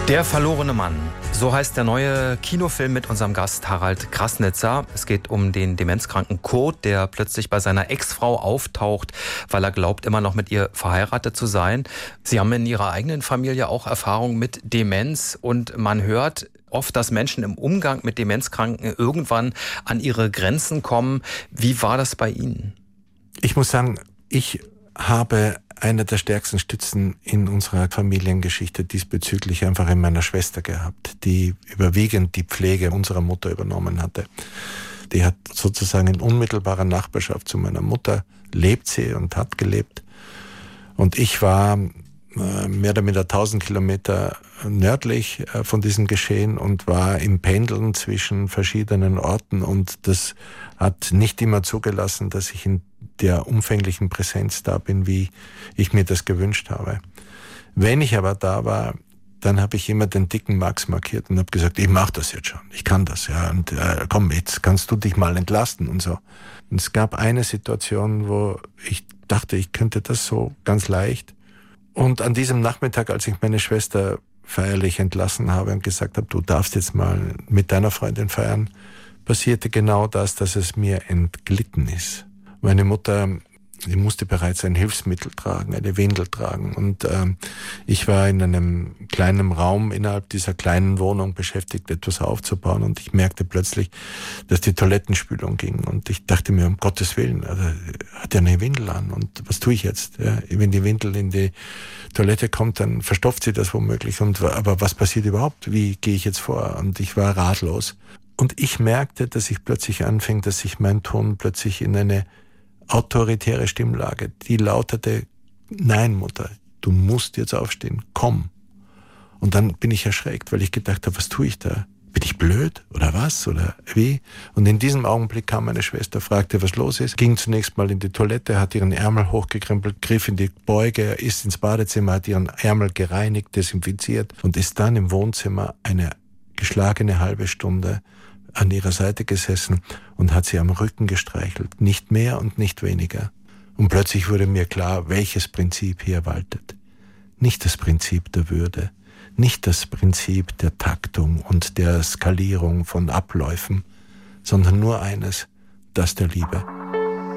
Der verlorene Mann. So heißt der neue Kinofilm mit unserem Gast Harald Krassnitzer. Es geht um den demenzkranken Kurt, der plötzlich bei seiner Ex-Frau auftaucht, weil er glaubt, immer noch mit ihr verheiratet zu sein. Sie haben in Ihrer eigenen Familie auch Erfahrung mit Demenz und man hört oft, dass Menschen im Umgang mit Demenzkranken irgendwann an ihre Grenzen kommen. Wie war das bei Ihnen? Ich muss sagen, ich habe eine der stärksten Stützen in unserer Familiengeschichte diesbezüglich einfach in meiner Schwester gehabt, die überwiegend die Pflege unserer Mutter übernommen hatte. Die hat sozusagen in unmittelbarer Nachbarschaft zu meiner Mutter, lebt sie und hat gelebt. Und ich war mehr oder minder 1000 Kilometer nördlich von diesem Geschehen und war im Pendeln zwischen verschiedenen Orten, und das hat nicht immer zugelassen, dass ich in der umfänglichen Präsenz da bin, wie ich mir das gewünscht habe. Wenn ich aber da war, dann habe ich immer den dicken Max markiert und habe gesagt, ich mache das jetzt schon, ich kann das, ja, und komm, jetzt kannst du dich mal entlasten und so. Und es gab eine Situation, wo ich dachte, ich könnte das so ganz leicht. Und an diesem Nachmittag, als ich meine Schwester feierlich entlassen habe und gesagt habe, du darfst jetzt mal mit deiner Freundin feiern, passierte genau das, dass es mir entglitten ist. Meine Mutter, die musste bereits ein Hilfsmittel tragen, eine Windel tragen. Und ich war in einem kleinen Raum innerhalb dieser kleinen Wohnung beschäftigt, etwas aufzubauen. Und ich merkte plötzlich, dass die Toilettenspülung ging. Und ich dachte mir, um Gottes Willen, also, hat ja eine Windel an. Und was tue ich jetzt? Ja, wenn die Windel in die Toilette kommt, dann verstopft sie das womöglich. Aber was passiert überhaupt? Wie gehe ich jetzt vor? Und ich war ratlos. Und ich merkte, dass ich plötzlich anfing, dass sich mein Ton plötzlich in eine autoritäre Stimmlage, die lautete, nein, Mutter, du musst jetzt aufstehen, komm. Und dann bin ich erschreckt, weil ich gedacht habe, was tue ich da? Bin ich blöd oder was oder wie? Und in diesem Augenblick kam meine Schwester, fragte, was los ist, ging zunächst mal in die Toilette, hat ihren Ärmel hochgekrempelt, griff in die Beuge, ist ins Badezimmer, hat ihren Ärmel gereinigt, desinfiziert und ist dann im Wohnzimmer eine geschlagene halbe Stunde an ihrer Seite gesessen und hat sie am Rücken gestreichelt, nicht mehr und nicht weniger. Und plötzlich wurde mir klar, welches Prinzip hier waltet. Nicht das Prinzip der Würde, nicht das Prinzip der Taktung und der Skalierung von Abläufen, sondern nur eines, das der Liebe.